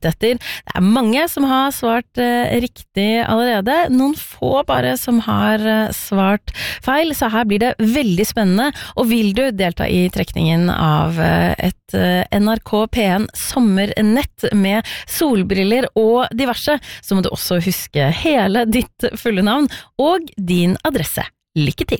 etter. Det mange som har svart riktig allerede, noen få bare som har svart feil, så her blir det veldig spennende, og vil du delta i trekningen av et NRK P1 sommernett med solbriller og diverse, så må du også huske hele ditt fulle navn og din adresse. Lykke til!